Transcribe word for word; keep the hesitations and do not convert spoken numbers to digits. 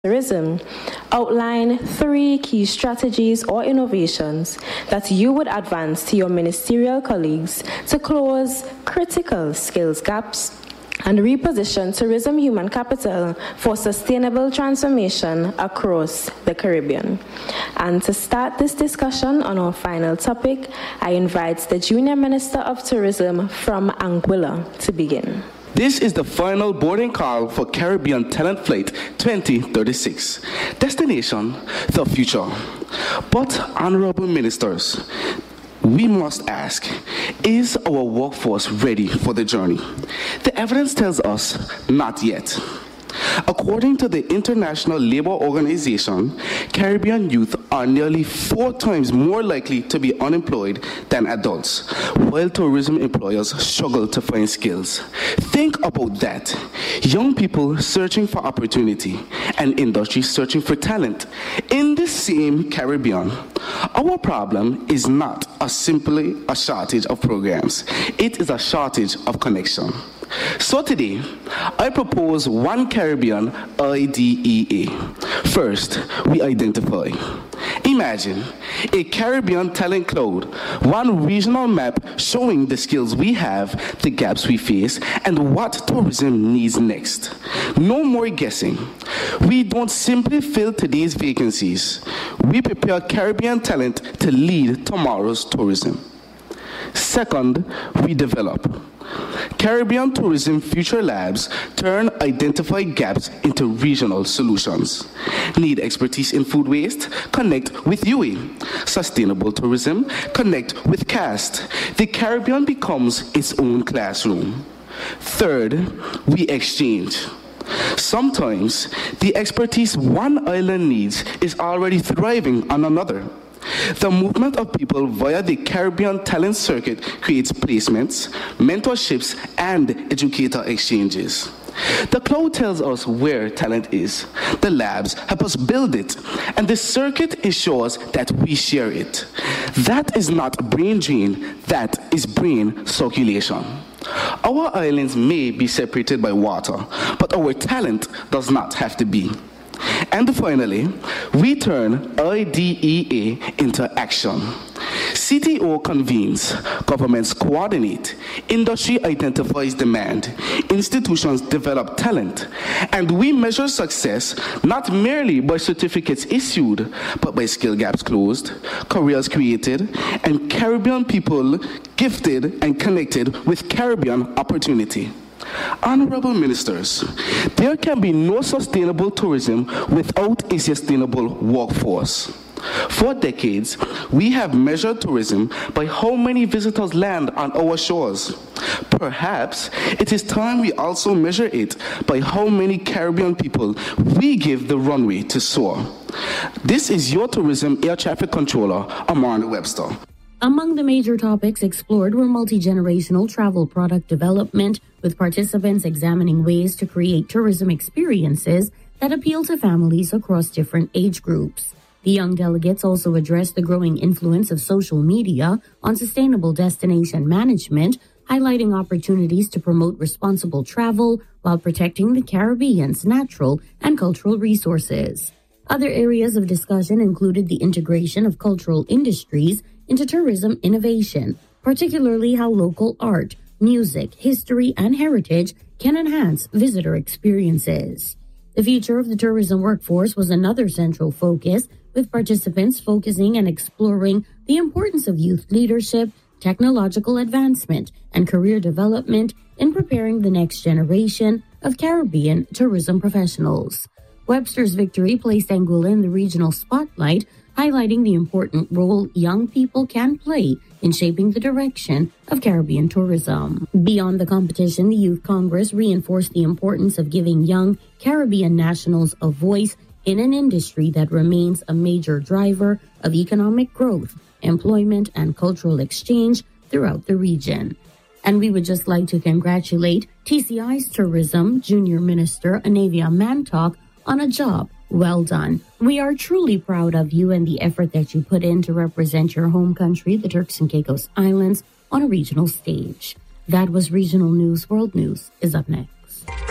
tourism. Outline three key strategies or innovations that you would advance to your ministerial colleagues to close critical skills gaps and reposition tourism human capital for sustainable transformation across the Caribbean. And to start this discussion on our final topic, I invite the Junior Minister of Tourism from Anguilla to begin. This is the final boarding call for Caribbean Talent Flight twenty thirty-six. Destination, the future. But, honorable ministers, we must ask, is our workforce ready for the journey? The evidence tells us not yet. According to the International Labour Organization, Caribbean youth are nearly four times more likely to be unemployed than adults, while tourism employers struggle to find skills. Think about that. Young people searching for opportunity and industry searching for talent in the same Caribbean. Our problem is not a simply a shortage of programs. It is a shortage of connection. So today, I propose one Caribbean I D E A. First, we identify. Imagine a Caribbean talent cloud, one regional map showing the skills we have, the gaps we face, and what tourism needs next. No more guessing. We don't simply fill today's vacancies. We prepare Caribbean talent to lead tomorrow's tourism. Second, we develop. Caribbean Tourism Future Labs turn identified gaps into regional solutions. Need expertise in food waste? Connect with U A. Sustainable tourism? Connect with CAST. The Caribbean becomes its own classroom. Third, we exchange. Sometimes, the expertise one island needs is already thriving on another. The movement of people via the Caribbean Talent Circuit creates placements, mentorships, and educator exchanges. The cloud tells us where talent is. The labs help us build it, and the circuit ensures that we share it. That is not brain drain, that is brain circulation. Our islands may be separated by water, but our talent does not have to be. And finally, we turn I D E A into action. C T O convenes, governments coordinate, industry identifies demand, institutions develop talent, and we measure success not merely by certificates issued, but by skill gaps closed, careers created, and Caribbean people gifted and connected with Caribbean opportunity. Honorable ministers, there can be no sustainable tourism without a sustainable workforce. For decades, we have measured tourism by how many visitors land on our shores. Perhaps it is time we also measure it by how many Caribbean people we give the runway to soar. This is your tourism air traffic controller, Amanda Webster. Among the major topics explored were multi-generational travel product development, with participants examining ways to create tourism experiences that appeal to families across different age groups. The young delegates also addressed the growing influence of social media on sustainable destination management, highlighting opportunities to promote responsible travel while protecting the Caribbean's natural and cultural resources. Other areas of discussion included the integration of cultural industries into tourism innovation, particularly how local art, music, history, and heritage can enhance visitor experiences. The future of the tourism workforce was another central focus, with participants focusing and exploring the importance of youth leadership, technological advancement, and career development in preparing the next generation of Caribbean tourism professionals. Webster's victory placed Anguilla in the regional spotlight, highlighting the important role young people can play in shaping the direction of Caribbean tourism. Beyond the competition, the Youth Congress reinforced the importance of giving young Caribbean nationals a voice in an industry that remains a major driver of economic growth, employment, and cultural exchange throughout the region. And we would just like to congratulate T C I's Tourism Junior Minister Anavia Mantok on a job well done. We are truly proud of you and the effort that you put in to represent your home country, the Turks and Caicos Islands, on a regional stage. That was Regional News. World News is up next.